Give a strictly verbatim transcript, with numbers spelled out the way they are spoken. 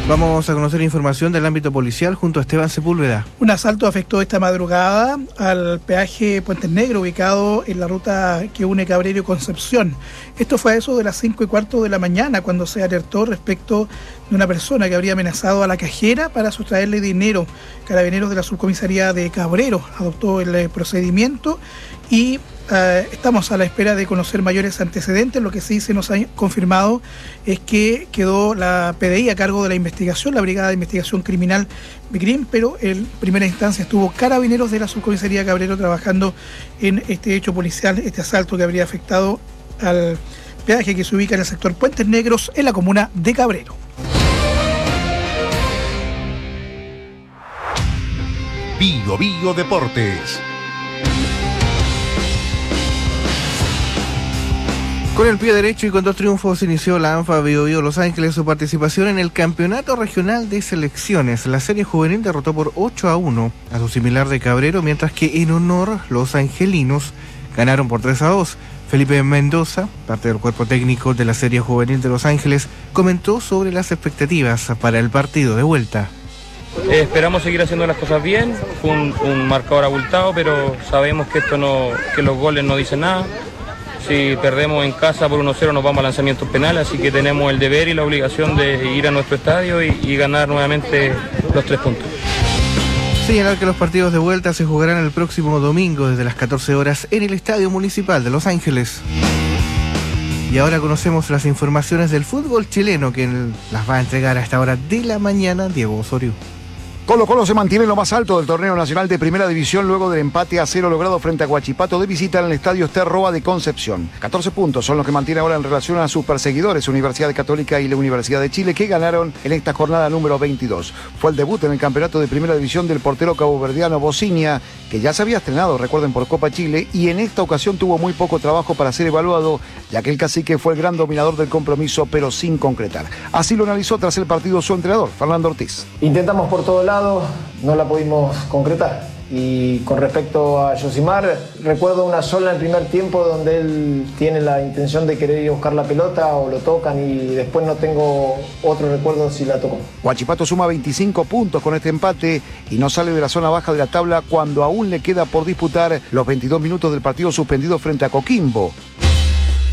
Vamos a conocer información del ámbito policial junto a Esteban Sepúlveda. Un asalto afectó esta madrugada al peaje Puente Negro, ubicado en la ruta que une Cabrero y Concepción. Esto fue a eso de las cinco y cuarto de la mañana, cuando se alertó respecto de una persona que habría amenazado a la cajera para sustraerle dinero. Carabineros de la subcomisaría de Cabrero adoptó el procedimiento y Uh, estamos a la espera de conocer mayores antecedentes. Lo que sí se nos ha confirmado es que quedó la P D I a cargo de la investigación, la Brigada de Investigación Criminal BICRIM, pero en primera instancia estuvo Carabineros de la subcomisaría Cabrero trabajando en este hecho policial, este asalto que habría afectado al peaje que se ubica en el sector Puentes Negros en la comuna de Cabrero. Bio Bio Deportes. Con el pie derecho y con dos triunfos inició la ANFA Bio Bio Los Ángeles su participación en el Campeonato Regional de Selecciones. La serie juvenil derrotó por ocho a uno a su similar de Cabrero, mientras que en honor los angelinos ganaron por tres a dos. Felipe Mendoza, parte del cuerpo técnico de la serie juvenil de Los Ángeles, comentó sobre las expectativas para el partido de vuelta. Eh, esperamos seguir haciendo las cosas bien, fue un, un marcador abultado, pero sabemos que esto no, que los goles no dicen nada. Si perdemos en casa por uno cero nos vamos a lanzamientos penales, así que tenemos el deber y la obligación de ir a nuestro estadio y, y ganar nuevamente los tres puntos. Señalar que los partidos de vuelta se jugarán el próximo domingo desde las catorce horas en el Estadio Municipal de Los Ángeles. Y ahora conocemos las informaciones del fútbol chileno que las va a entregar a esta hora de la mañana Diego Osorio. Colo-Colo se mantiene en lo más alto del torneo nacional de Primera División luego del empate a cero logrado frente a Huachipato de visita en el Estadio Sterroa de Concepción. catorce puntos son los que mantiene ahora en relación a sus perseguidores, Universidad Católica y la Universidad de Chile, que ganaron en esta jornada número veintidós. Fue el debut en el campeonato de Primera División del portero caboverdiano Bocinia, que ya se había estrenado, recuerden, por Copa Chile, y en esta ocasión tuvo muy poco trabajo para ser evaluado, ya que el cacique fue el gran dominador del compromiso, pero sin concretar. Así lo analizó tras el partido su entrenador, Fernando Ortiz. Intentamos por todos lados, no la pudimos concretar. Y con respecto a Yosimar, recuerdo una sola en el primer tiempo donde él tiene la intención de querer ir a buscar la pelota o lo tocan y después no tengo otro recuerdo si la tocó. Huachipato suma veinticinco puntos con este empate y no sale de la zona baja de la tabla cuando aún le queda por disputar los veintidós minutos del partido suspendido frente a Coquimbo.